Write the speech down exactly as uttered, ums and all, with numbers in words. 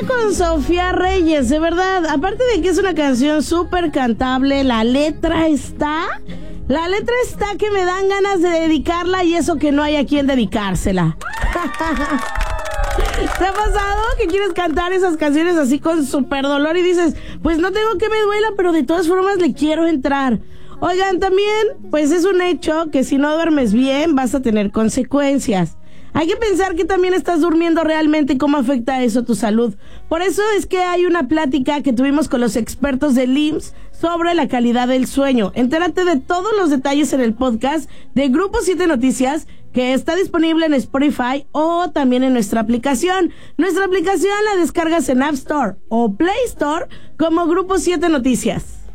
con Sofía Reyes, de verdad. Aparte de que es una canción súper cantable, la letra está... La letra está que me dan ganas de dedicarla y eso que no hay a quien dedicársela. ¿Te ha pasado que quieres cantar esas canciones así con súper dolor y dices, pues no tengo que me duela, pero de todas formas le quiero entrar? Oigan, también, pues es un hecho que si no duermes bien vas a tener consecuencias. Hay que pensar que también estás durmiendo realmente y cómo afecta eso a tu salud. Por eso es que hay una plática que tuvimos con los expertos del I M S S sobre la calidad del sueño. Entérate de todos los detalles en el podcast de Grupo siete Noticias, que está disponible en Spotify o también en nuestra aplicación. Nuestra aplicación la descargas en App Store o Play Store como Grupo siete Noticias.